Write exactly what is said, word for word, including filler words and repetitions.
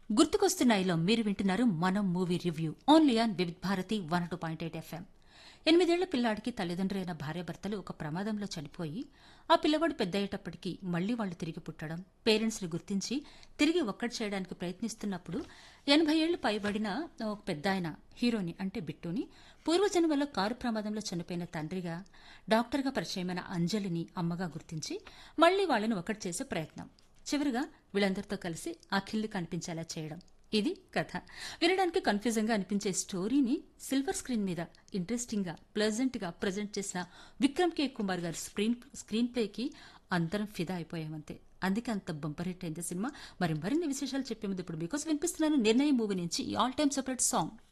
గుర్తుకొస్తున్నాయిలో మీరు వింటున్నారు మనం movie review only on Vividh Bharati one two point eight FM. ఎనిమిదేళ్ల పిల్లాడికి తల్లిదండ్రులైన భార్యాభర్తలు ఒక ప్రమాదంలో చనిపోయి ఆ పిల్లవాడు పెద్దయ్యేటప్పటికీ మళ్లీ వాళ్లు తిరిగి పుట్టడం, పేరెంట్స్ ని గుర్తించి తిరిగి ఒక్కటి చేయడానికి ప్రయత్నిస్తున్నప్పుడు ఎనభై ఏళ్లు పైబడిన ఒక పెద్ద ఆయన హీరోని అంటే బిట్టుని పూర్వజన్మలో కారు ప్రమాదంలో చనిపోయిన తండ్రిగా, డాక్టర్గా పరిచయమైన అంజలిని అమ్మగా గుర్తించి మళ్లీ వాళ్లను ఒకటి చేసే ప్రయత్నం. చివరిగా వీళ్ళందరితో కలిసి అఖిల్ని కనిపించేలా చేయడం. ఇది కథ. వినడానికి కన్ఫ్యూజన్ గా అనిపించే స్టోరీని సిల్వర్ స్క్రీన్ మీద ఇంట్రెస్టింగ్ గా ప్లెజెంట్ గా ప్రజెంట్ చేసిన విక్రమ్ కే కుమార్ గారి స్క్రీన్ స్క్రీన్ ప్లేకి అందరం ఫిదా అయిపోయామంతే. అందుకే అంత బంపర్ హిట్ అయింది సినిమా. మరి మరిన్ని విశేషాలు చెప్పే ముందు ఇప్పుడు మీకోసం వినిపిస్తున్నాను నిర్ణయం మూవీ నుంచి ఆల్ టైమ్ సెపరేట్ సాంగ్.